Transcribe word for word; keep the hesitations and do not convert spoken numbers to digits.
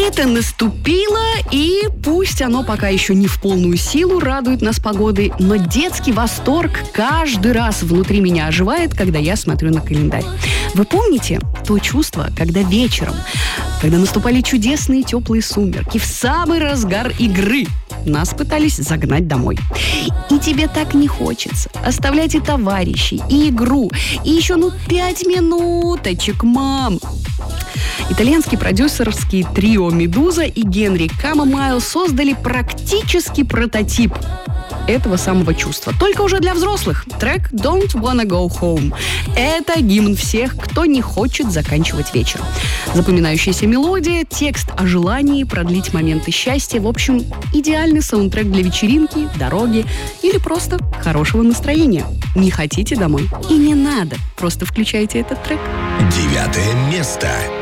Лето наступило, и пусть оно пока еще не в полную силу радует нас погодой, но детский восторг каждый раз внутри меня оживает, когда я смотрю на календарь. Вы помните то чувство, когда вечером, когда наступали чудесные теплые сумерки, в самый разгар игры нас пытались загнать домой. И тебе так не хочется оставлять и товарищей, и игру, и еще, ну, пять минуточек, мам. Итальянский продюсерский трио «Медуза» и Генри Камомайл создали практически прототип этого самого чувства. Только уже для взрослых. Трек «Don't Wanna Go Home». Это гимн всех, кто не хочет заканчивать вечер. Запоминающаяся мелодия, текст о желании продлить моменты счастья. В общем, идеальный саундтрек для вечеринки, дороги или просто хорошего настроения. Не хотите домой? И не надо. Просто включайте этот трек. Девятое место.